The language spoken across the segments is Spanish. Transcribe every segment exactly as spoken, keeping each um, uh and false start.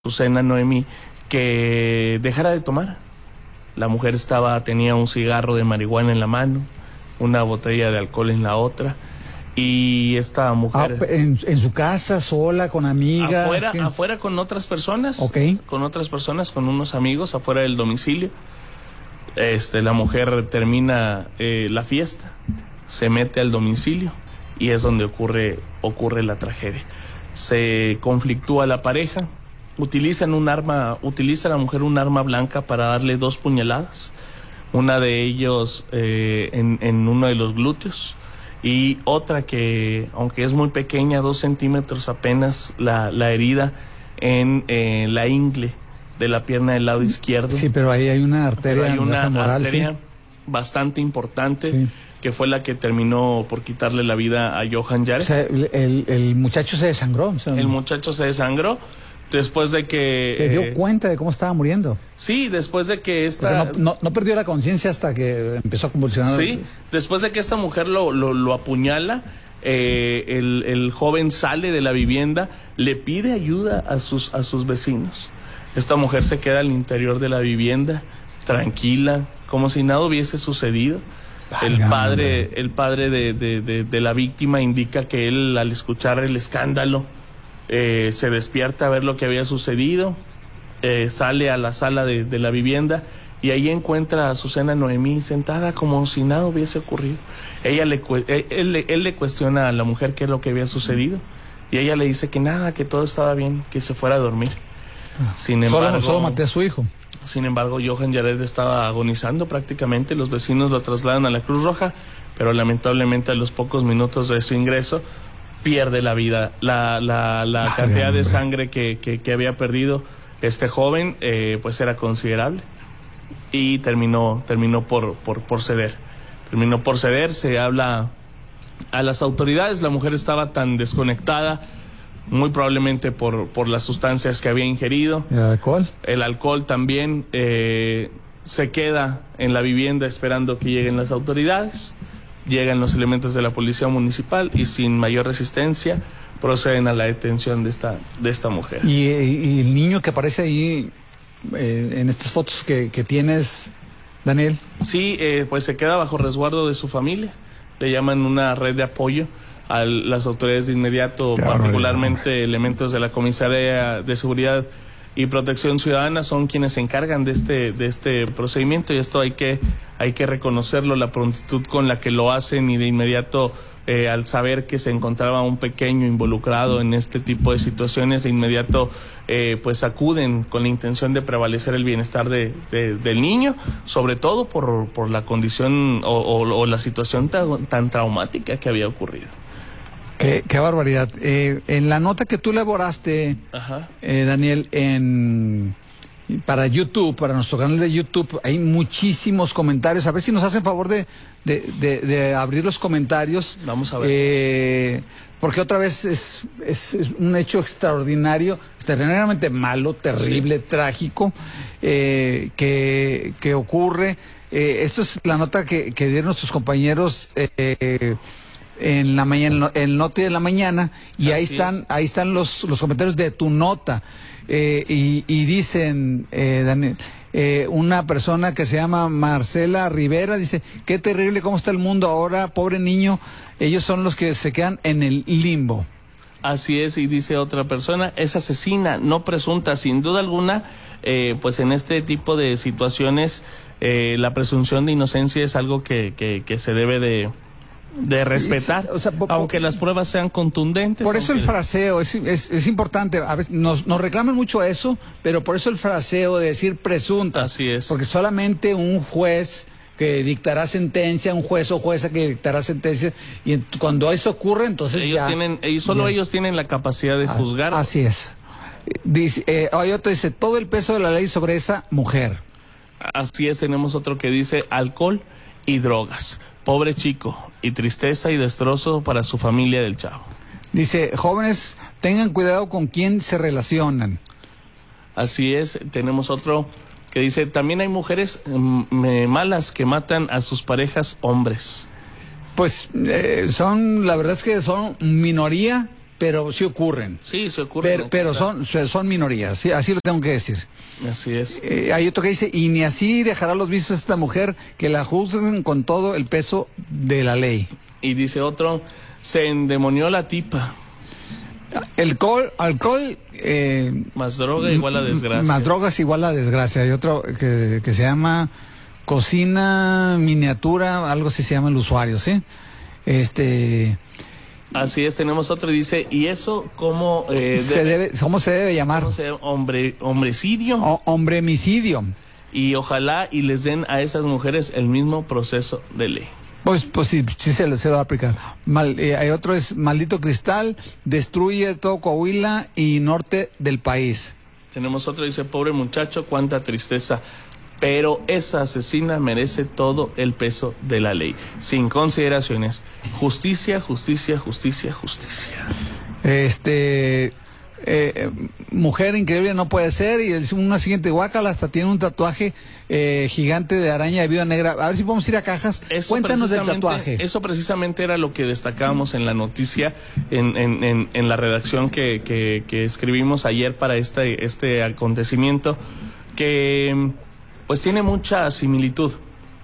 Azucena Noemí que dejara de tomar. La mujer estaba, tenía un cigarro de marihuana en la mano, una botella de alcohol en la otra, y esta mujer... Ah, en, en su casa, sola, con amigas... Afuera, ¿qué? afuera con otras personas, okay. con otras personas, con unos amigos, afuera del domicilio. Este, la mujer termina eh, la fiesta, se mete al domicilio, y es donde ocurre, ocurre la tragedia. Se conflictúa la pareja, utilizan un arma, utiliza la mujer un arma blanca para darle dos puñaladas, una de ellos eh, en, en uno de los glúteos y otra que, aunque es muy pequeña, dos centímetros apenas, la, la herida en eh, la ingle de la pierna del lado izquierdo. Sí, pero ahí hay una arteria, pero hay una femoral, arteria sí. bastante importante, sí. que fue la que terminó por quitarle la vida a Johan Jared. O sea, el, el, el muchacho se desangró. O sea, el muchacho se desangró después de que... Se dio eh, cuenta de cómo estaba muriendo. Sí, después de que esta... No, no, no perdió la conciencia hasta que empezó a convulsionar. Sí, después de que esta mujer lo, lo, lo apuñala, eh, el, el joven sale de la vivienda, le pide ayuda a sus, a sus vecinos. Esta mujer se queda al interior de la vivienda, tranquila, como si nada hubiese sucedido. El padre, el padre de, de, de, de la víctima indica que él, al escuchar el escándalo, eh, se despierta a ver lo que había sucedido, eh, sale a la sala de, de la vivienda y ahí encuentra a Azucena Noemí sentada como si nada hubiese ocurrido. Ella le, él, él, él le cuestiona a la mujer qué es lo que había sucedido y ella le dice que nada, que todo estaba bien, que se fuera a dormir. Sin embargo, solo, solo maté a su hijo. Sin embargo, Johan Jared estaba agonizando prácticamente. Los vecinos lo trasladan a la Cruz Roja, pero lamentablemente a los pocos minutos de su ingreso pierde la vida. La, la, la Ay, cantidad hombre. de sangre que, que, que había perdido este joven eh, pues era considerable y terminó, terminó por, por, por ceder. Terminó por ceder, se habla a las autoridades. La mujer estaba tan desconectada, muy probablemente por, por las sustancias que había ingerido. ¿El alcohol? El alcohol también. Eh, se queda en la vivienda esperando que lleguen las autoridades. Llegan los elementos de la policía municipal y sin mayor resistencia proceden a la detención de esta, de esta mujer. ¿Y, y el niño que aparece ahí eh, en estas fotos que, que tienes, Daniel? Sí, eh, pues se queda bajo resguardo de su familia. Le llaman una red de apoyo a las autoridades de inmediato, Qué particularmente horrible. Elementos de la Comisaría de Seguridad y Protección Ciudadana son quienes se encargan de este de este procedimiento y esto hay que hay que reconocerlo, la prontitud con la que lo hacen y de inmediato eh, al saber que se encontraba un pequeño involucrado en este tipo de situaciones, de inmediato eh, pues acuden con la intención de prevalecer el bienestar de, de, del niño, sobre todo por, por la condición o, o, o la situación tan, tan traumática que había ocurrido. Qué, qué barbaridad. Eh, en la nota que tú elaboraste, eh, Daniel, en para YouTube, para nuestro canal de YouTube, hay muchísimos comentarios. A ver si nos hacen favor de, de, de, de abrir los comentarios. Vamos a ver. Eh, porque otra vez es, es, es un hecho extraordinario, extraordinariamente malo, terrible, sí. trágico, eh, que, que ocurre. Eh, esto es la nota que, que dieron nuestros compañeros eh, en la mañana, el Noti de la mañana, y Así ahí están, es. ahí están los, los comentarios de tu nota. Eh, y, y dicen, eh, Daniel, eh, una persona que se llama Marcela Rivera, dice, qué terrible cómo está el mundo ahora, pobre niño, ellos son los que se quedan en el limbo. Así es, y dice otra persona, es asesina, no presunta, sin duda alguna, eh, pues en este tipo de situaciones, eh, la presunción de inocencia es algo que, que, que se debe de... de respetar, sí, sí, o sea, aunque las pruebas sean contundentes. Por eso aunque... el fraseo es, es, es importante. A veces nos, nos reclaman mucho eso, pero por eso el fraseo de decir presunta. Así es. Porque solamente un juez que dictará sentencia, un juez o jueza que dictará sentencia, y en, cuando eso ocurre, entonces ellos ya... tienen, ellos, solo ya. ellos tienen la capacidad de juzgar. Así es. Dice, eh, hay otro dice, todo el peso de la ley sobre esa mujer. Así es, tenemos otro que dice alcohol y drogas. Pobre chico, y tristeza y destrozo para su familia del chavo. Dice, jóvenes, tengan cuidado con quién se relacionan. Así es, tenemos otro que dice, también hay mujeres mm, malas que matan a sus parejas hombres. Pues eh, son, la verdad es que son minoría, pero sí ocurren. Sí, se ocurren. Pero, pero son, son minorías, sí, así lo tengo que decir. Así es. Eh, hay otro que dice, y ni así dejará los vicios a esta mujer, que la juzguen con todo el peso de la ley. Y dice otro, se endemonió la tipa. El alcohol, alcohol eh, más droga igual a desgracia. Más drogas igual a desgracia. Hay otro que, que se llama cocina miniatura, algo así se llama el usuario, ¿sí? Este... Así es, tenemos otro y dice, ¿y eso cómo eh, se debe, debe, cómo se debe llamar? ¿Cómo se debe? Hombre, hombrecidio. O, hombremicidio. Y ojalá y les den a esas mujeres el mismo proceso de ley. Pues, pues sí, sí se, se lo va a aplicar. Mal, eh, hay otro es maldito cristal, destruye todo Coahuila y norte del país. Tenemos otro, dice, pobre muchacho, cuánta tristeza. Pero esa asesina merece todo el peso de la ley, sin consideraciones. Justicia, justicia, justicia, justicia. Este, eh, mujer increíble no puede ser, y el, una siguiente guácala hasta tiene un tatuaje eh, gigante de araña de viuda negra. A ver si podemos ir a cajas. Eso Cuéntanos del tatuaje. Eso precisamente era lo que destacábamos en la noticia, en, en, en, en la redacción que, que, que escribimos ayer para este, este acontecimiento, que... pues tiene mucha similitud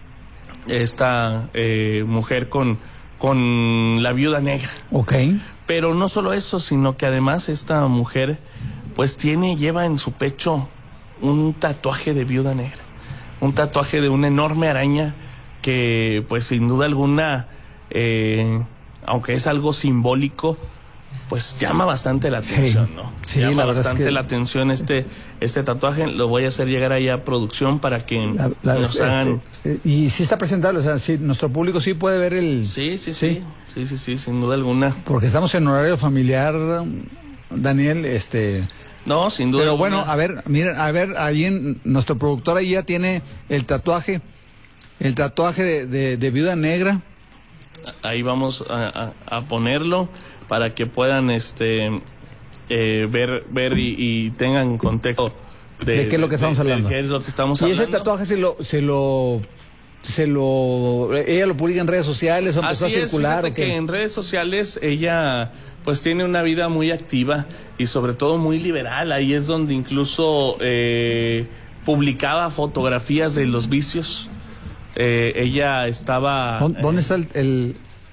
esta eh, mujer con, con la viuda negra. Ok. Pero no solo eso, sino que además esta mujer pues tiene, lleva en su pecho un tatuaje de viuda negra. Un tatuaje de una enorme araña que pues sin duda alguna, eh, aunque es algo simbólico, pues llama bastante la atención, sí, ¿no? Sí, llama la bastante es que... la atención este este tatuaje. Lo voy a hacer llegar ahí a producción para que la, la, nos es, hagan... Eh, y sí está presentable, o sea, sí, nuestro público sí puede ver el... Sí, sí, sí, sí, sí, sí, sí, sin duda alguna. Porque estamos en horario familiar, Daniel, este... No, sin duda Pero alguna. bueno, a ver, miren, a ver, ahí en, nuestro productor ahí ya tiene el tatuaje, el tatuaje de, de, de viuda negra. Ahí vamos a, a, a ponerlo para que puedan este eh, ver ver y, y tengan contexto de, de qué es lo que estamos de, hablando. De qué es lo que estamos y hablando. ese tatuaje se lo se lo se lo ella lo publica en redes sociales o empezó Así a circular. es, fíjate que en redes sociales ella pues tiene una vida muy activa y sobre todo muy liberal. Ahí es donde incluso eh, publicaba fotografías de los vicios. Eh, ella estaba... ¿Dónde, ¿dónde eh, está el, el...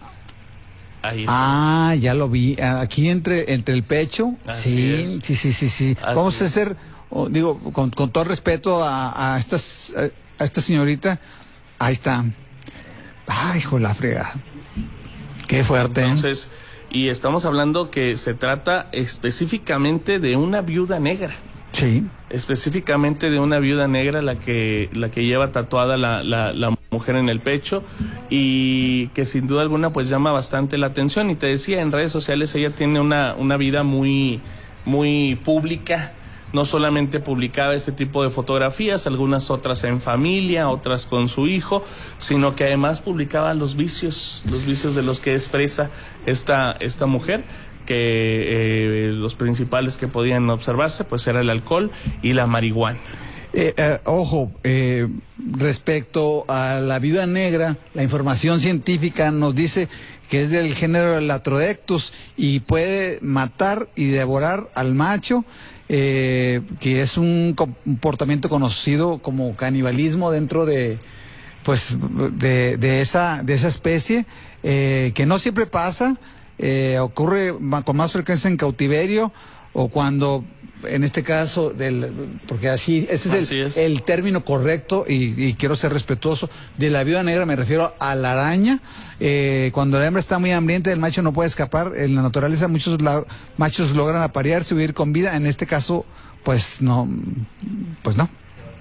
Ahí está. Ah, ya lo vi. Aquí entre entre el pecho. Así sí, es. sí, sí, sí, sí. Así Vamos a es. hacer, oh, digo, con, con todo respeto a, a estas a, a esta señorita. Ahí está. Ay, hijo de la fregada. Qué fuerte. Entonces, y estamos hablando que se trata específicamente de una viuda negra. Sí. Específicamente de una viuda negra la que la que lleva tatuada la, la, la mujer en el pecho y que sin duda alguna pues llama bastante la atención. Y te decía, en redes sociales ella tiene una, una vida muy, muy pública. No solamente publicaba este tipo de fotografías, algunas otras en familia, otras con su hijo, sino que además publicaba los vicios, los vicios de los que expresa esta, esta mujer, que eh, los principales que podían observarse pues era el alcohol y la marihuana. Eh, eh, ojo, eh, respecto a la viuda negra, la información científica nos dice que es del género Latrodectus y puede matar y devorar al macho, eh, que es un comportamiento conocido como canibalismo dentro de, pues, de, de esa, de esa especie, eh, que no siempre pasa. Eh, ocurre con más frecuencia en cautiverio o cuando, en este caso, del, porque así, ese es, así el, es el término correcto y, y quiero ser respetuoso, de la viuda negra me refiero a la araña, eh, cuando la hembra está muy hambrienta el macho no puede escapar, en la naturaleza muchos la, machos logran aparearse y huir con vida, en este caso, pues no, pues no.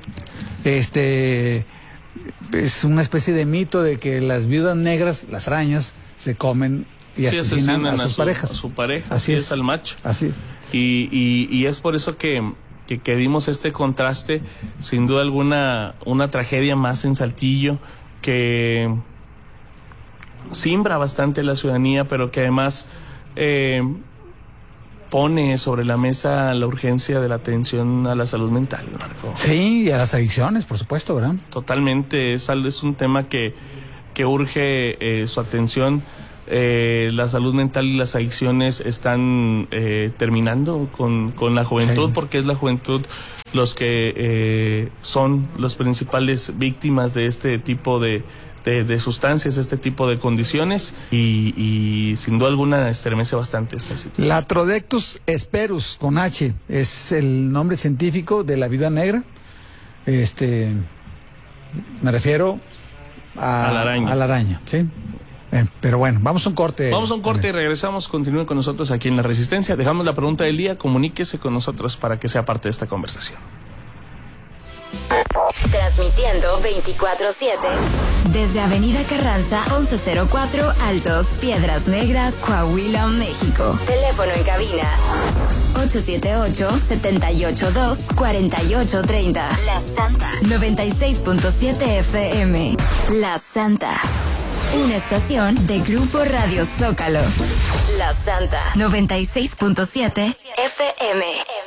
Este, es una especie de mito de que las viudas negras, las arañas, se comen y sí, asesinan, asesinan a sus a su, parejas. A su pareja, así así es, es al macho. Así. Y, y, y es por eso que, que, que vimos este contraste, sin duda alguna, una tragedia más en Saltillo, que simbra bastante la ciudadanía, pero que además eh, pone sobre la mesa la urgencia de la atención a la salud mental, Marco. Sí, y a las adicciones, por supuesto, ¿verdad? Totalmente, es, es un tema que, que urge eh, su atención. eh, la salud mental y las adicciones están eh, terminando con, con la juventud, sí. porque es la juventud los que eh, son los principales víctimas de este tipo de, de, de sustancias, de este tipo de condiciones, y, y sin duda alguna estremece bastante esta situación. Latrodectus esperus, con H, es el nombre científico de la viuda negra. Este, me refiero a, a la araña. A la araña, ¿sí? Eh, pero bueno, vamos a un corte. Vamos a un corte y regresamos. Continúen con nosotros aquí en La Resistencia. Dejamos la pregunta del día. Comuníquese con nosotros para que sea parte de esta conversación. Transmitiendo veinticuatro siete desde Avenida Carranza once cero cuatro Altos, Piedras Negras, Coahuila, México. Teléfono en cabina ocho siete ocho, siete ocho dos, cuatro ocho tres cero. La Santa noventa y seis punto siete F M. La Santa, una estación de Grupo Radio Zócalo. La Santa noventa y seis punto siete F M.